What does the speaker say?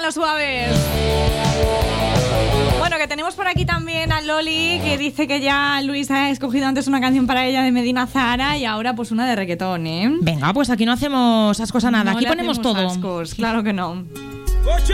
gustan los suaves. Bueno, que tenemos por aquí también a Loli, que dice que ya Luis ha escogido antes una canción para ella de Medina Zahara y ahora pues una de reggaetón, ¿eh? Venga, pues aquí no hacemos ascos a nada, No aquí ponemos todo. Ascos, claro que no.